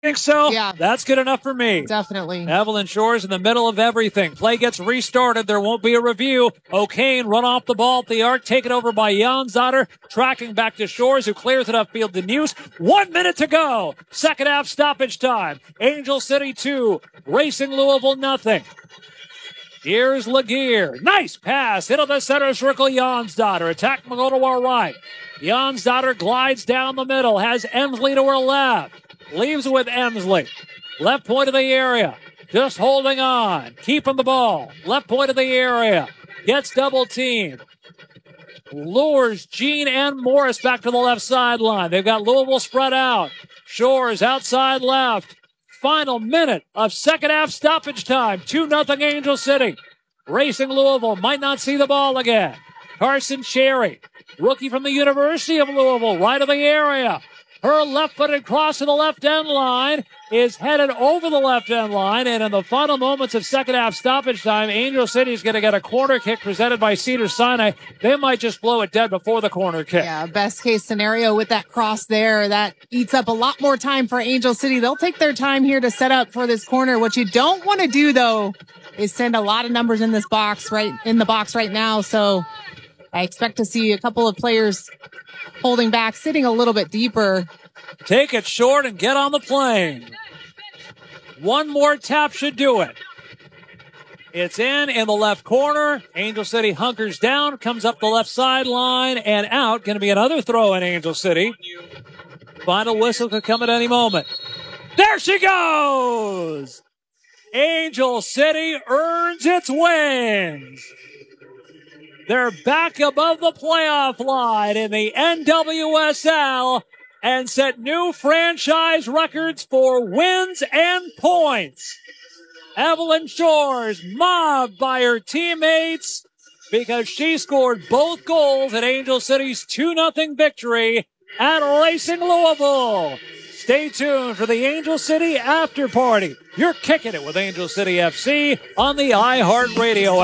Think so? Yeah. That's good enough for me. Definitely. Evelyn Shores in the middle of everything. Play gets restarted. There won't be a review. O'Kane run off the ball at the arc, taken over by Janzadar, tracking back to Shores, who clears it upfield to News. 1 minute to go. Second half stoppage time. Angel City 2, Racing Louisville nothing. Here's Laguerre. Nice pass into the center circle. Janzadar. Attack will go to our right. Janzadar glides down the middle. Has Emsley to her left. Leaves with Emsley. Left point of the area. Just holding on. Keeping the ball. Left point of the area. Gets double teamed. Lures Jean and Morris back to the left sideline. They've got Louisville spread out. Shores outside left. Final minute of second half stoppage time. 2-0 Angel City. Racing Louisville might not see the ball again. Carson Cherry, rookie from the University of Louisville, right of the area. Her left-footed cross to the left end line is headed over the left end line. And in the final moments of second half stoppage time, Angel City is going to get a corner kick presented by Cedars-Sinai. They might just blow it dead before the corner kick. Yeah, best case scenario with that cross there. That eats up a lot more time for Angel City. They'll take their time here to set up for this corner. What you don't want to do, though, is send a lot of numbers in this box, right in the box right now. So I expect to see a couple of players holding back, sitting a little bit deeper. Take it short and get on the plane. One more tap should do it. It's in the left corner. Angel City hunkers down, comes up the left sideline and out. Going to be another throw in Angel City. Final whistle could come at any moment. There she goes! Angel City earns its wings. They're back above the playoff line in the NWSL and set new franchise records for wins and points. Evelyn Shores mobbed by her teammates because she scored both goals in Angel City's 2-0 victory at Racing Louisville. Stay tuned for the Angel City after party. You're kicking it with Angel City FC on the iHeartRadio app.